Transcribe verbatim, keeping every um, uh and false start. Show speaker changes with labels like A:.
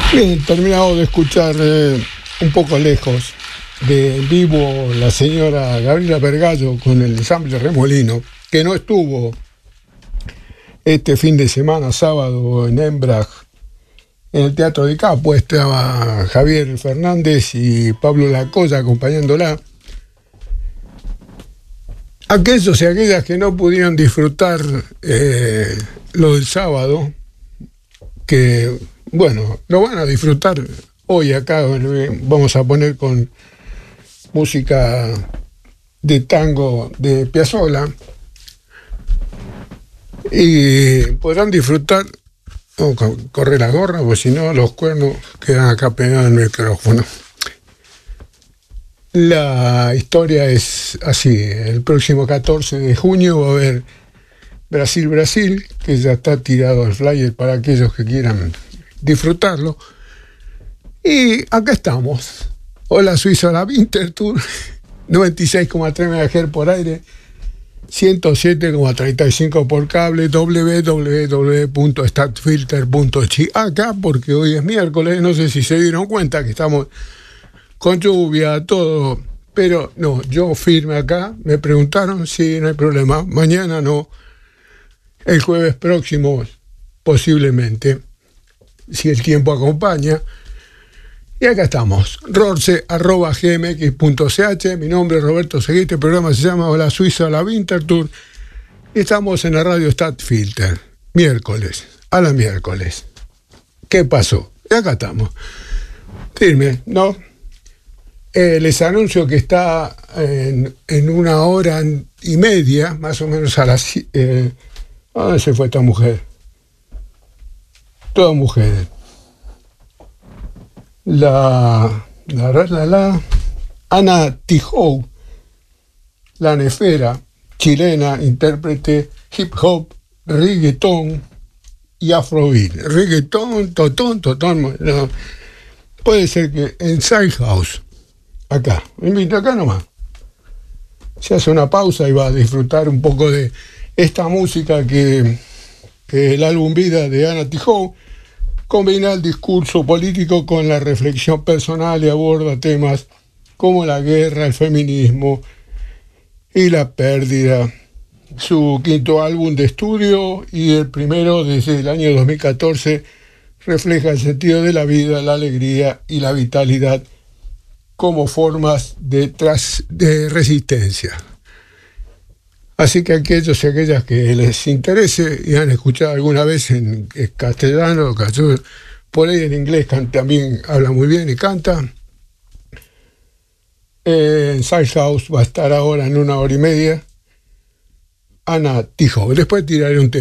A: Bien, terminado de escuchar eh, un poco lejos de en vivo la señora Gabriela Vergallo con el ensamble Remolino, que no estuvo este fin de semana, sábado, en Embrag, en el Teatro de Capo. Estaba Javier Fernández y Pablo Lacoya acompañándola. Aquellos y aquellas que no pudieron disfrutar eh, lo del sábado, que, bueno, lo van a disfrutar hoy acá. Vamos a poner con música de tango de Piazzolla y podrán disfrutar. No, corre la gorra, porque si no los cuernos quedan acá pegados en el micrófono. La historia es así: el próximo catorce de junio va a haber Brasil-Brasil, que ya está tirado al flyer para aquellos que quieran disfrutarlo. Y acá estamos. Hola Suiza, la Winterthur, noventa y seis coma tres megahertz por aire, ciento siete coma treinta y cinco por cable, doble u doble u doble u punto statfilter punto chi. Acá, porque hoy es miércoles, no sé si se dieron cuenta que estamos con lluvia, todo, pero no, yo firme acá. Me preguntaron, sí, no hay problema, mañana no, el jueves próximo posiblemente, si el tiempo acompaña. Y acá estamos, rorce arroba gmx punto ch. Mi nombre es Roberto Seguí, este programa se llama La Suiza, la Winterthur, y estamos en la radio Statfilter, miércoles, a la miércoles. ¿Qué pasó? Y acá estamos, firme, ¿no? Eh, les anuncio que está en, en una hora y media, más o menos a las... Eh, ¿a dónde se fue esta mujer? Toda mujer. La, la, la, la, Ana Tijoux, la nefera chilena, intérprete hip hop, reggaetón y afrobeat. Reggaetón, totón, totón, no. Puede ser que en Side House, acá, me invito acá nomás. Se hace una pausa y va a disfrutar un poco de esta música que, que el álbum Vida de Ana Tijoux combina el discurso político con la reflexión personal y aborda temas como la guerra, el feminismo y la pérdida. Su quinto álbum de estudio y el primero desde el año dos mil catorce refleja el sentido de la vida, la alegría y la vitalidad como formas de, tras, de resistencia. Así que aquellos y aquellas que les interese y han escuchado alguna vez en castellano, por ahí en inglés también habla muy bien y canta. Eh, en Side House va a estar ahora en una hora y media Ana Tijoux. Después tiraré un tema.